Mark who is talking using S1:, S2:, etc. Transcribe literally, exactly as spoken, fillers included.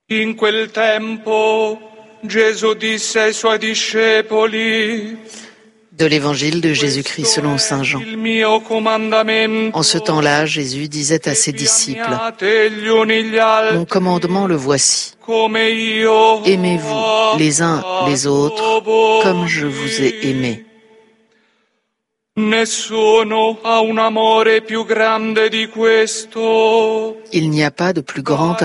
S1: In quel tempo Gesù disse ai suoi discepoli:
S2: De l'Évangile de Jésus-Christ selon saint Jean. En ce temps-là, Jésus disait à ses disciples: Mon commandement le voici. Aimez-vous les uns les autres comme je vous ai aimés. Il n'y a pas de plus grand